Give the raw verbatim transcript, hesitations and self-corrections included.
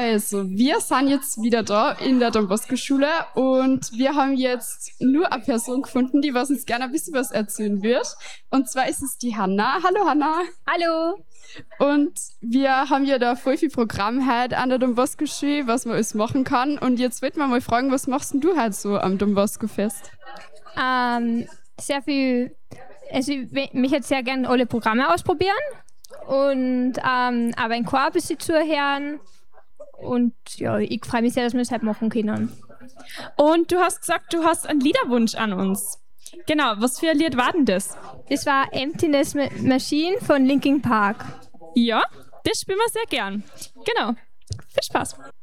Also, wir sind jetzt wieder da in der Don Bosco Schule und wir haben jetzt nur eine Person gefunden, die was uns gerne ein bisschen was erzählen wird. Und zwar ist es die Hanna. Hallo Hanna. Hallo. Und wir haben ja da voll viel Programm heute an der Don Bosco Schule, was man alles machen kann. Und jetzt wollten wir mal fragen, was machst denn du heute so am Don Bosco Fest? Ähm, sehr viel, also ich mich jetzt sehr gerne alle Programme ausprobieren und ähm, aber ein Chor ein bisschen zuhören. Und ja, ich freue mich sehr, dass wir das halt machen können. Und du hast gesagt, du hast einen Liederwunsch an uns. Genau, was für ein Lied war denn das? Das war Emptiness Machine von Linkin Park. Ja, das spielen wir sehr gern. Genau. Viel Spaß.